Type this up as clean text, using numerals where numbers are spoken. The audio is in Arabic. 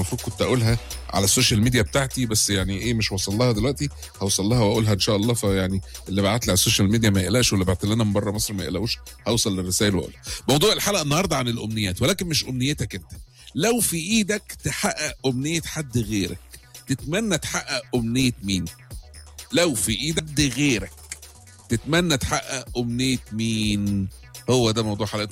المفروض كنت اقولها على السوشيال ميديا بتاعتي، بس يعني ايه مش وصل لها دلوقتي، هوصل لها واقولها ان شاء الله. فيعني اللي بعت لي على السوشيال ميديا ما يقلقش، واللي بعت لنا من بره مصر ما يقلقوش، هوصل للرسائل واقولها. موضوع الحلقه النهارده عن الامنيات، ولكن مش امنيتك انت. لو في ايدك تحقق امنيه حد غيرك، تتمنى تحقق امنيه مين؟ لو في ايدك حد غيرك تتمنى تحقق امنيه مين؟ هو ده موضوع حلقتنا